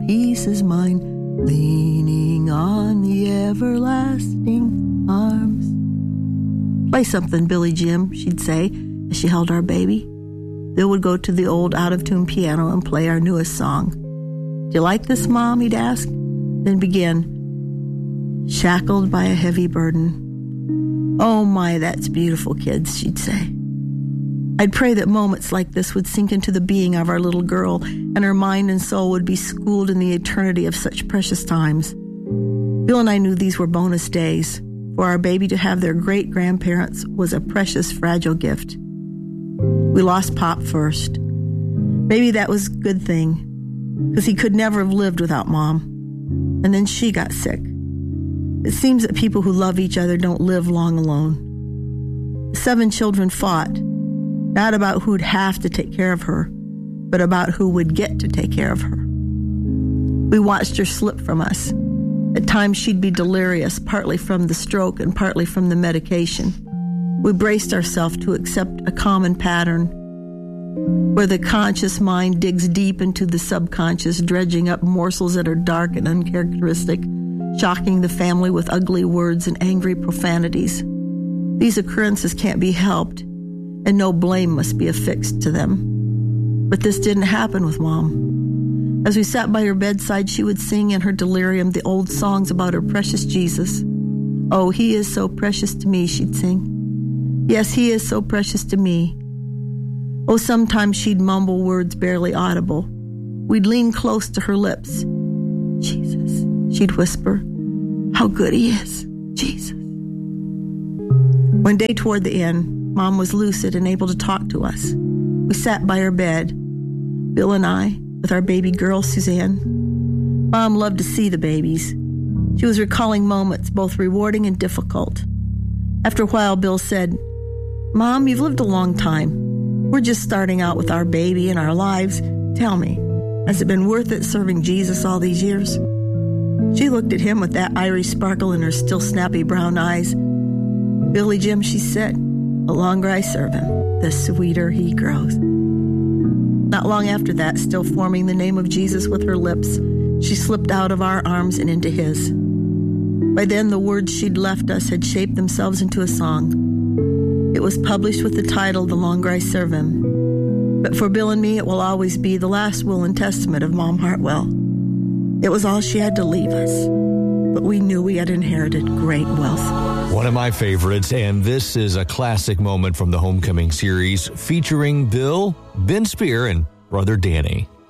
peace is mine, leaning on the everlasting arms. Play something, Billy Jim, she'd say as she held our baby. Bill would go to the old out-of-tune piano and play our newest song. Do you like this, Mom? He'd ask. Then begin, shackled by a heavy burden. Oh my, that's beautiful, kids, she'd say. I'd pray that moments like this would sink into the being of our little girl, and her mind and soul would be schooled in the eternity of such precious times. Bill and I knew these were bonus days. For our baby to have their great-grandparents was a precious, fragile gift. We lost Pop first. Maybe that was a good thing, because he could never have lived without Mom. And then she got sick. It seems that people who love each other don't live long alone. The 7 children fought, not about who'd have to take care of her, but about who would get to take care of her. We watched her slip from us. At times she'd be delirious, partly from the stroke and partly from the medication. We braced ourselves to accept a common pattern where the conscious mind digs deep into the subconscious, dredging up morsels that are dark and uncharacteristic, shocking the family with ugly words and angry profanities. These occurrences can't be helped, and no blame must be affixed to them. But this didn't happen with Mom. As we sat by her bedside, she would sing in her delirium the old songs about her precious Jesus. Oh, he is so precious to me, she'd sing. Yes, he is so precious to me. Oh, sometimes she'd mumble words barely audible. We'd lean close to her lips. Jesus, she'd whisper, how good he is, Jesus. One day toward the end, Mom was lucid and able to talk to us. We sat by her bed, Bill and I, with our baby girl, Suzanne. Mom loved to see the babies. She was recalling moments, both rewarding and difficult. After a while, Bill said, Mom, you've lived a long time. We're just starting out with our baby and our lives. Tell me, has it been worth it serving Jesus all these years? She looked at him with that Irish sparkle in her still snappy brown eyes. Billy Jim, she said, the longer I serve him, the sweeter he grows. Not long after that, still forming the name of Jesus with her lips, she slipped out of our arms and into his. By then, the words she'd left us had shaped themselves into a song. It was published with the title, The Longer I Serve Him. But for Bill and me, it will always be the last will and testament of Mom Hartwell. It was all she had to leave us, but we knew we had inherited great wealth. One of my favorites, and this is a classic moment from the Homecoming series featuring Bill, Ben Spear, and brother Danny.